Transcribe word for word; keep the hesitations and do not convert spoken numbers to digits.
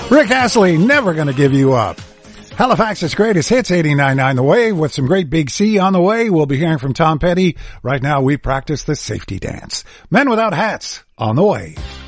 Rick Astley, Never Gonna Give You Up. Halifax's greatest hits, eighty-nine point nine The Wave, with some great Big C on the way. We'll be hearing from Tom Petty. Right now, we practice the safety dance. Men Without Hats on the Wave.